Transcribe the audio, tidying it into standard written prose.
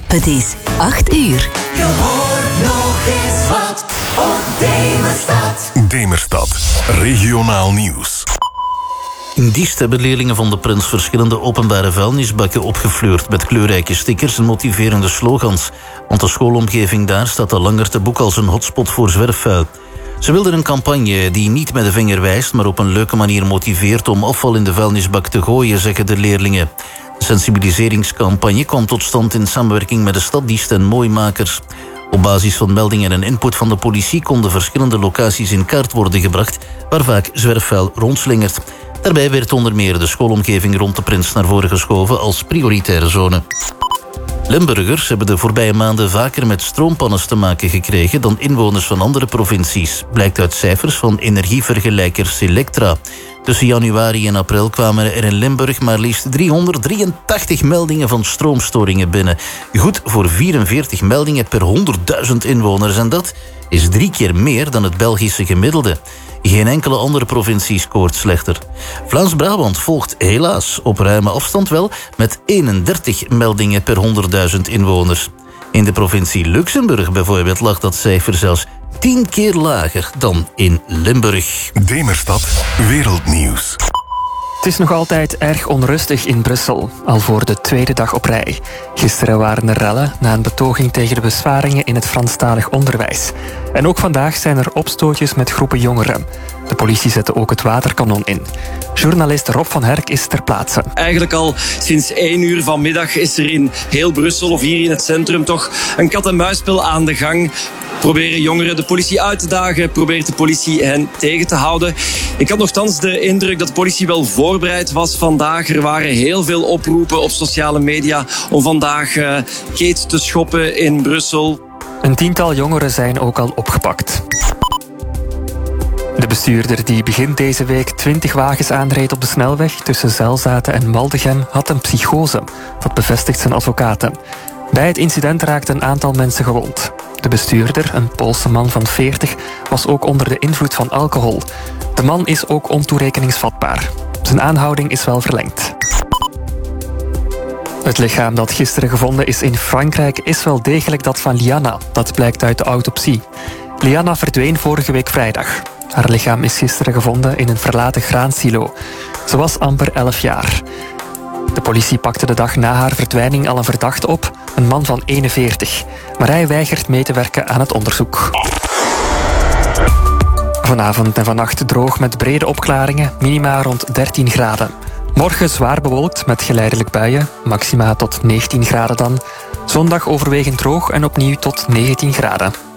Het is 8 uur. Je hoort nog eens wat op Demerstad. Demerstad, regionaal nieuws. In Diest hebben leerlingen van de Prins verschillende openbare vuilnisbakken opgefleurd met kleurrijke stickers en motiverende slogans. Want de schoolomgeving daar staat al langer te boek als een hotspot voor zwerfvuil. Ze wilden een campagne die niet met de vinger wijst, maar op een leuke manier motiveert om afval in de vuilnisbak te gooien, zeggen de leerlingen. De sensibiliseringscampagne kwam tot stand in samenwerking met de stad Diest en Mooimakers. Op basis van meldingen en input van de politie konden verschillende locaties in kaart worden gebracht waar vaak zwerfvuil rondslingert. Daarbij werd onder meer de schoolomgeving rond de Prins naar voren geschoven als prioritaire zone. Limburgers hebben de voorbije maanden vaker met stroompannen te maken gekregen dan inwoners van andere provincies, blijkt uit cijfers van energievergelijker Selectra. Tussen januari en april kwamen er in Limburg maar liefst 383 meldingen van stroomstoringen binnen. Goed voor 44 meldingen per 100.000 inwoners en dat is 3 keer meer dan het Belgische gemiddelde. Geen enkele andere provincie scoort slechter. Vlaams-Brabant volgt helaas op ruime afstand wel met 31 meldingen per 100.000 inwoners. In de provincie Luxemburg bijvoorbeeld lag dat cijfer zelfs 10 keer lager dan in Limburg. Demerstad, wereldnieuws. Het is nog altijd erg onrustig in Brussel, al voor de tweede dag op rij. Gisteren waren er rellen na een betoging tegen de besparingen in het Franstalig onderwijs. En ook vandaag zijn er opstootjes met groepen jongeren. De politie zette ook het waterkanon in. Journalist Rob van Herk is ter plaatse. Eigenlijk al sinds 1 uur vanmiddag is er in heel Brussel of hier in het centrum toch een kat-en-muisspel aan de gang. Proberen jongeren de politie uit te dagen, probeert de politie hen tegen te houden. Ik had nogthans de indruk dat de politie wel voorbereid was vandaag. Er waren heel veel oproepen op sociale media om vandaag gates te schoppen in Brussel. Een 10-tal jongeren zijn ook al opgepakt. De bestuurder die begin deze week 20 wagens aanreed op de snelweg tussen Zelzaten en Maldegem had een psychose. Dat bevestigt zijn advocaten. Bij het incident raakten een aantal mensen gewond. De bestuurder, een Poolse man van 40, was ook onder de invloed van alcohol. De man is ook ontoerekeningsvatbaar. Zijn aanhouding is wel verlengd. Het lichaam dat gisteren gevonden is in Frankrijk is wel degelijk dat van Liana. Dat blijkt uit de autopsie. Liana verdween vorige week vrijdag. Haar lichaam is gisteren gevonden in een verlaten graansilo. Ze was amper 11 jaar. De politie pakte de dag na haar verdwijning al een verdachte op, een man van 41. Maar hij weigert mee te werken aan het onderzoek. Vanavond en vannacht droog met brede opklaringen, minima rond 13 graden. Morgen zwaar bewolkt met geleidelijk buien, maxima tot 19 graden dan. Zondag overwegend droog en opnieuw tot 19 graden.